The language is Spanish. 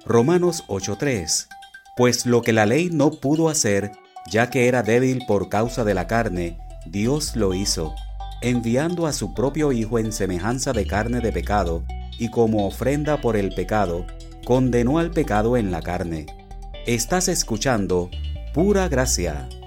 Romanos 8:3. Pues lo que la ley no pudo hacer, ya que era débil por causa de la carne, Dios lo hizo, enviando a su propio Hijo en semejanza de carne de pecado, y como ofrenda por el pecado, condenó al pecado en la carne. Estás escuchando Pura Gracia.